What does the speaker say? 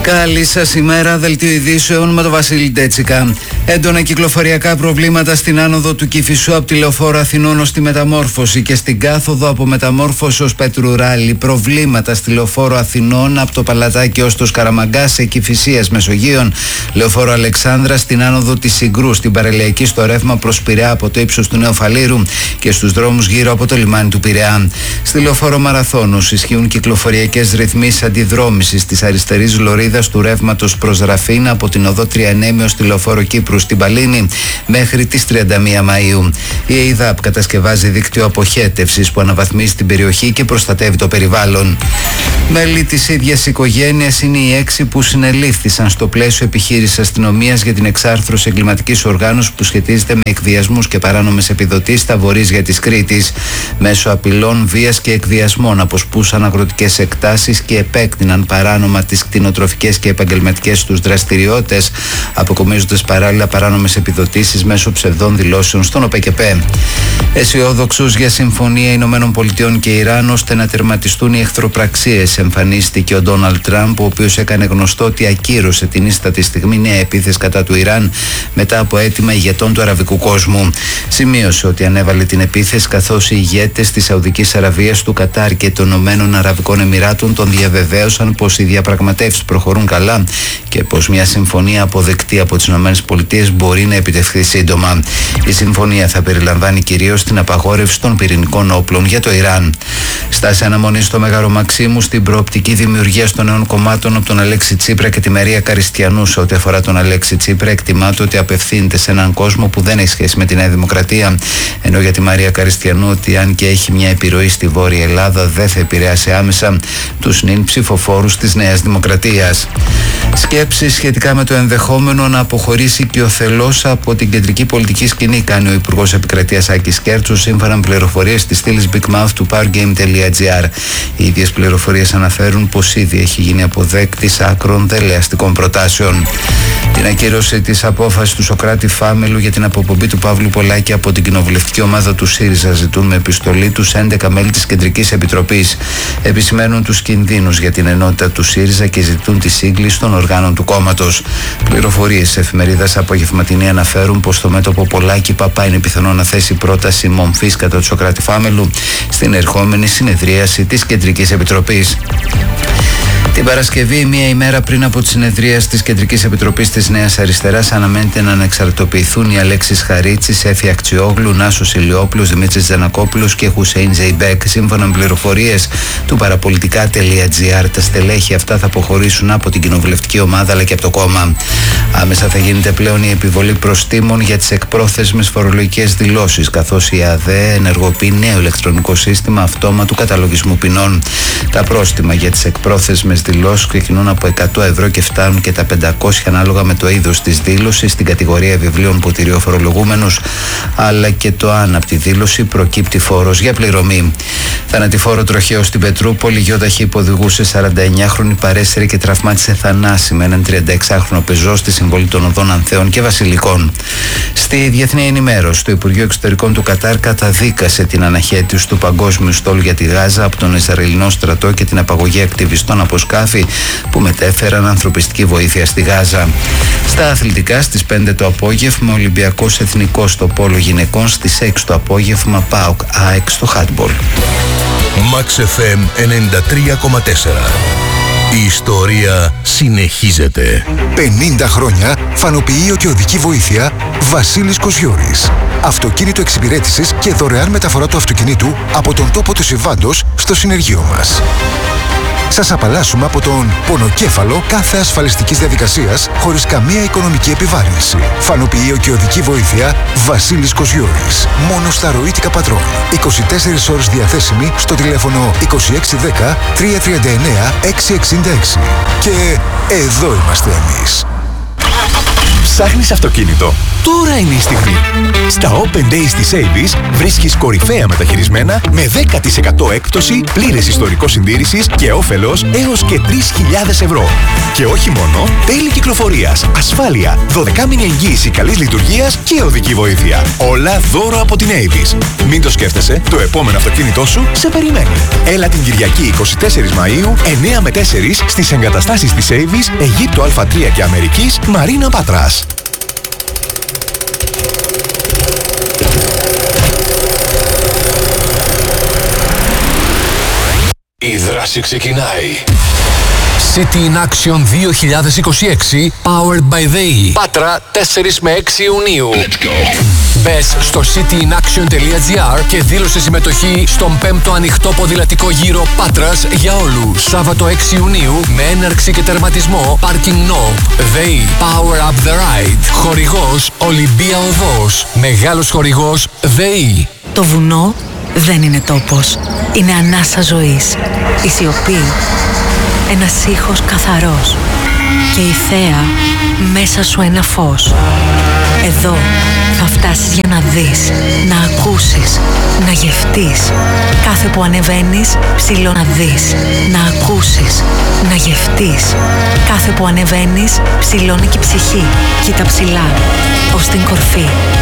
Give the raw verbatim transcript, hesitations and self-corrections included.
Καλή σας ημέρα, δελτίο ειδήσεων με τον Βασίλη Ντέτσικα. Έντονα κυκλοφοριακά προβλήματα στην άνοδο του Κηφισού από τη Λεωφόρο Αθηνών ως τη Μεταμόρφωση και στην κάθοδο από Μεταμόρφωση ως Πετρουράλη. Προβλήματα στη Λεωφόρο Αθηνών από το Παλατάκι ως το Σκαραμαγκά σε Κηφισίας Μεσογείων. Λεωφόρο Αλεξάνδρα στην άνοδο της Συγκρού, στην Παραλιακή στο ρεύμα προς Πειραιά από το ύψος του Νέου Φαλήρου και στους δρόμους γύρω από το λιμάνι του Πειραιά. Στη Λεωφόρο Μαραθώνους ισχύουν κυκλοφοριακές ρυθμίσεις αντιδρόμησης της αριστερής λωρίδας του ρεύματος προς Ραφίνα από την οδό Τριανέμιο στη Λεωφόρο Κύπρου στην Παλίνη μέχρι τις τριάντα μία Μαΐου. Η ΕΙΔΑΠ κατασκευάζει δίκτυο αποχέτευσης που αναβαθμίζει την περιοχή και προστατεύει το περιβάλλον. Μέλη της ίδιας οικογένειας είναι οι έξι που συνελήφθησαν στο πλαίσιο επιχείρησης αστυνομίας για την εξάρθρωση εγκληματικής οργάνωσης που σχετίζεται με εκβιασμούς και παράνομες επιδοτήσεις στα βορείζια της Κρήτης. Μέσω απειλών, βίας και εκβιασμών αποσπούσαν αγροτικές εκτάσεις και επέκτηναν παράνομα τις κτηνοτροφικές και επαγγελματικές τους δραστηριότητες, αποκομίζοντας παράλληλα παράνομες επιδοτήσεις μέσω ψευδών δηλώσεων στον ΟΠΕΚΕΠΕ. Αισιόδοξους για συμφωνία Ηνωμένων Πολιτειών και Ιράν ώστε να τερματιστούν οι εχθροπραξίες, εμφανίστηκε ο Ντόναλντ Τραμπ, ο οποίος έκανε γνωστό ότι ακύρωσε την ίστατη στιγμή νέα επίθεση κατά του Ιράν μετά από αίτημα ηγετών του αραβικού κόσμου. Σημείωσε ότι ανέβαλε την επίθεση καθώς οι ηγέτες της Σαουδικής Αραβίας, του Κατάρ και των Ηνωμένων Αραβικών Εμιράτων τον διαβεβαίωσαν πως οι διαπραγματεύσεις προχωρούν καλά και πως μια συμφωνία αποδεκτή από τις ΗΠΑ μπορεί να επιτευχθεί σύντομα. Η συμφωνία θα περιλαμβάνει κυρίως την απαγόρευση των πυρηνικών όπλων για το Ιράν. Στάση αναμονή στο Μέγαρο Μαξίμου στην προοπτική δημιουργία των νέων κομμάτων από τον Αλέξη Τσίπρα και τη Μαρία Καριστιανού. Σε ό,τι αφορά τον Αλέξη Τσίπρα, εκτιμάται ότι απευθύνεται σε έναν κόσμο που δεν έχει σχέση με τη Νέα Δημοκρατία. Ενώ για τη Μαρία Καριστιανού, ότι αν και έχει μια επιρροή στη Βόρεια Ελλάδα, δεν θα επηρεάσει άμεσα τους νυν ψηφοφόρους της Νέας Δημοκρατίας. Σκέψεις σχετικά με το ενδεχόμενο να αποχωρήσει και ο Θελός από την κεντρική πολιτική σκηνή, κάνει ο Υπουργός Επικρατείας Άκης Κέρτσος, σύμφωνα με πληροφορίες της στήλης Big Mouth του powergame τελεία gr. Οι ίδιες πληροφορίες αναφέρουν πως ήδη έχει γίνει αποδέκτης άκρων δελεαστικών προτάσεων. Την ακύρωση της απόφασης του Σωκράτη Φάμελου για την αποπομπή του Παύλου Πολάκη από την κοινοβουλευτική ομάδα του ΣΥΡΙΖΑ ζητούν με επιστολή τους έντεκα μέλη της Κεντρικής Επιτροπής. Επισημαίνουν τους κινδύνους για την ενότητα του ΣΥΡΙΖΑ και ζητούν τη σύγκληση των οργάνων του κόμματος. Πληροφορίες της εφημερίδας Απογευματινή αναφέρουν πως το μέτωπο Πολάκη Παπά είναι πιθανό να θέσει πρόταση μομφής κατά του Σωκράτη Φάμελου στην ερχόμενη συνεδρίαση της Κεντρικής Επιτροπής. Την Παρασκευή, μία ημέρα πριν από τη συνεδρίαση της Κεντρικής Επιτροπής της Νέας Αριστεράς, αναμένεται να ανεξαρτητοποιηθούν οι Αλέξης Χαρίτσης, Έφη Ακτσιόγλου, Νάσος Ηλιόπουλος, Δημήτρης Τζανακόπουλος και Χουσέιν Ζεϊμπέκ. Σύμφωνα με πληροφορίες του παραπολιτικά τελεία gr, τα στελέχη αυτά θα αποχωρήσουν από την κοινοβουλευτική ομάδα αλλά και από το κόμμα. Άμεσα θα γίνεται πλέον η επιβολή προστίμων για τις εκπρόθεσμες φορολογικές δηλώσεις, καθώς η ΑΔΕ ενεργοποιεί νέο ηλεκτρονικό σύστημα αυτόματου καταλογισμού ποινών. Τα πρόστιμα για τις εκπρόθεσμες δηλώσεις ξεκινούν από εκατό ευρώ και φτάνουν και τα πεντακόσια ανάλογα με το είδος της δήλωσης, στην κατηγορία βιβλίων που τηρεί ο φορολογούμενος, αλλά και το αν από τη δήλωση προκύπτει φόρος για πληρωμή. Θανατηφόρο τροχαίο στην Πετρούπολη, γιόταχη που οδηγούσε σαρανταεννιάχρονη παρέσυρε και τραυμάτισε θανάσιμα έναν τριανταεξάχρονο πεζό στη συμβολή των οδών Ανθέων και Βασιλικών. Στη διεθνή ενημέρωση, το Υπουργείο Εξωτερικών του Κατάρ καταδίκασε την αναχέτηση του παγκόσμιου στόλου για τη Γάζα από τον Ισραηλινό στρατό και την απαγωγή ακτιβιστών από σκάφη που μετέφεραν ανθρωπιστική βοήθεια στη Γάζα. Στα αθλητικά, στις πέντε το απόγευμα, Ολυμπιακός Εθνικός στο πόλο γυναικών, στις έξι το απόγευμα, ΠΑΟΚ ΑΕΚ στο χάντμπολ. Max εφ εμ ενενήντα τρία κόμμα τέσσερα. Η ιστορία συνεχίζεται. πενήντα χρόνια φανοποιείο και οδική βοήθεια Βασίλης Κοσιώρης. Αυτοκίνητο εξυπηρέτησης και δωρεάν μεταφορά του αυτοκινήτου από τον τόπο του συμβάντος στο συνεργείο μας. Σας απαλλάσσουμε από τον πονοκέφαλο κάθε ασφαλιστικής διαδικασίας χωρίς καμία οικονομική επιβάρυνση. Φανοποιείο και οδική βοήθεια Βασίλης Κοσιώρης. Μόνο στα ροήτικα πατρών. είκοσι τέσσερις ώρες διαθέσιμη στο τηλέφωνο είκοσι έξι δέκα τριακόσια τριάντα εννέα εξακόσια εξήντα έξι. Και εδώ είμαστε εμείς. Ψάχνεις αυτοκίνητο? Τώρα είναι η στιγμή. Στα Open Days της Avis βρίσκεις κορυφαία μεταχειρισμένα με δέκα τοις εκατό έκπτωση, πλήρες ιστορικό συντήρησης και όφελος έως και τρεις χιλιάδες ευρώ. Και όχι μόνο, τέλη κυκλοφορίας, ασφάλεια, δωδεκάμηνη εγγύηση καλής λειτουργίας και οδική βοήθεια. Όλα δώρο από την Avis. Μην το σκέφτεσαι, το επόμενο αυτοκίνητό σου σε περιμένει. Έλα την Κυριακή εικοστή τέταρτη Μαΐου, εννιά με τέσσερις, στις εγκαταστάσεις της Avis, Αιγύπτου Α τρία και Αμερικής, Μαρίνα Πάτρας. Η δράση ξεκινάει. City in Action δύο χιλιάδες είκοσι έξι Powered by ΔΕΗ. Πάτρα τέσσερις με έξι Ιουνίου. Let's go. Μπες στο cityin-action.gr και δήλωσε συμμετοχή στον πέμπτο ανοιχτό ποδηλατικό γύρο Πάτρας για όλους. Σάββατο έξι Ιουνίου με έναρξη και τερματισμό Parking Knob. ΔΕΗ Power Up the Ride. Χορηγός Ολυμπία Οδός. Μεγάλος χορηγός ΔΕΗ. Το βουνό δεν είναι τόπος. Είναι ανάσα ζωής. Η σιωπή. Ένας ήχος καθαρός. Και η θέα μέσα σου ένα φως. Εδώ θα φτάσεις για να δεις, να ακούσεις, να γευτείς. Κάθε που ανεβαίνεις, ψηλό να δεις, να ακούσεις, να γευτείς. Κάθε που ανεβαίνεις, ψηλώνει και η ψυχή. Κοίτα ψηλά, ως την κορφή.